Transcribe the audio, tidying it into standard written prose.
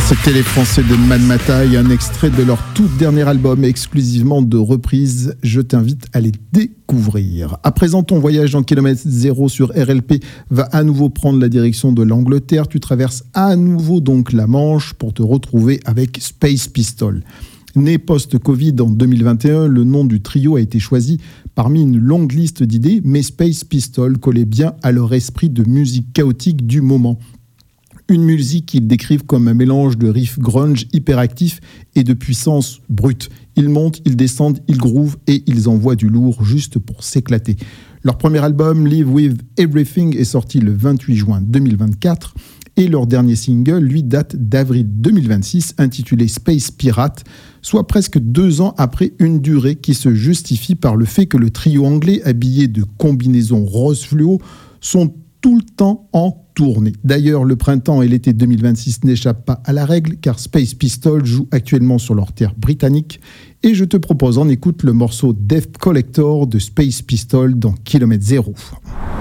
C'était les Français de Mad Mataille, un extrait de leur tout dernier album exclusivement de reprise. Je t'invite à les découvrir. À présent, ton voyage en kilomètre zéro sur RLP va à nouveau prendre la direction de l'Angleterre. Tu traverses à nouveau donc la Manche pour te retrouver avec Space Pistols. Né post-Covid en 2021, le nom du trio a été choisi parmi une longue liste d'idées, mais Space Pistols collait bien à leur esprit de musique chaotique du moment. Une musique qu'ils décrivent comme un mélange de riffs grunge hyperactifs et de puissance brute. Ils montent, ils descendent, ils groovent et ils envoient du lourd juste pour s'éclater. Leur premier album, Live With Everything, est sorti le 28 juin 2024 et leur dernier single, lui, date d'avril 2026, intitulé Space Pirate, soit presque 2 ans après une durée qui se justifie par le fait que le trio anglais, habillé de combinaisons rose fluo, sont tout le temps en tournée. D'ailleurs, le printemps et l'été 2026 n'échappent pas à la règle car Space Pistols joue actuellement sur leur terre britannique et je te propose en écoute le morceau Death Collector de Space Pistols dans Kilomètre Zéro.